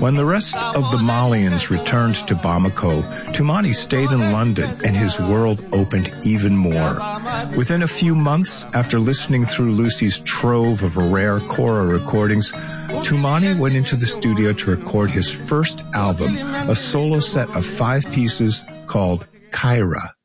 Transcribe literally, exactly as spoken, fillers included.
When the rest of the Malians returned to Bamako, Toumani stayed in London and his world opened even more. Within a few months after listening through Lucy's trove of rare Kora recordings, Toumani went into the studio to record his first album, a solo set of five pieces called Kyra.